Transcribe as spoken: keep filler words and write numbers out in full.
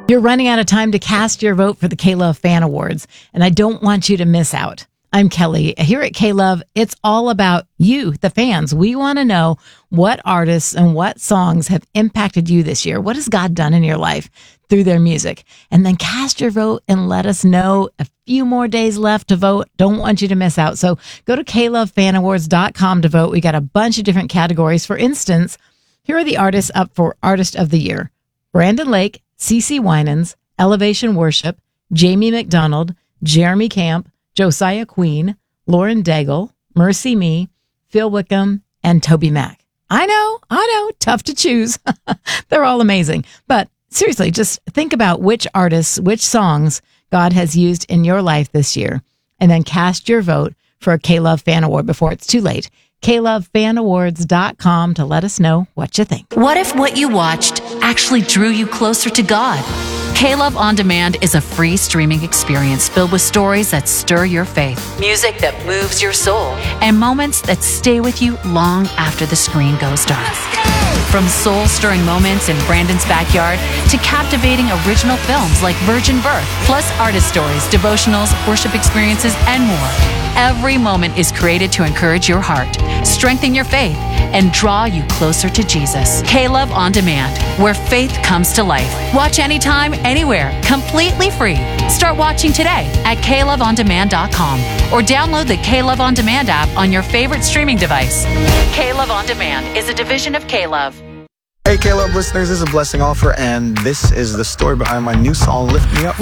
You're running out of time to cast your vote for the K-Love Fan Awards, and I don't want you to miss out. I'm Kelly. Here at K-Love, it's all about you, the fans. We want to know what artists and what songs have impacted you this year. What has God done in your life through their music? And then cast your vote and let us know. A few more days left to vote. Don't want you to miss out. So go to K Love Fan Awards dot com to vote. We got a bunch of different categories. For instance, here are the artists up for Artist of the Year. Brandon Lake, CeCe Winans, Elevation Worship, Jamie McDonald, Jeremy Camp, Josiah Queen, Lauren Daigle, Mercy Me, Phil Wickham, and Toby Mac. I know, I know, tough to choose. They're all amazing. But seriously, just think about which artists, which songs God has used in your life this year, and then cast your vote for a K-Love Fan Award before it's too late. K Love Fan Awards dot com to let us know what you think. What if what you watched actually drew you closer to God? K-Love On Demand is a free streaming experience filled with stories that stir your faith, music that moves your soul, and moments that stay with you long after the screen goes dark. From soul-stirring moments in Brandon's backyard to captivating original films like Virgin Birth, plus artist stories, devotionals, worship experiences, and more. Every moment is created to encourage your heart, strengthen your faith, and draw you closer to Jesus. K-Love On Demand, where faith comes to life. Watch anytime, anywhere, completely free. Start watching today at K Love On Demand dot com or download the K-Love On Demand app on your favorite streaming device. K-Love On Demand is a division of K-Love. Hey K-Love listeners, this is a Blessing Offer, and this is the story behind my new song, Lift Me Up.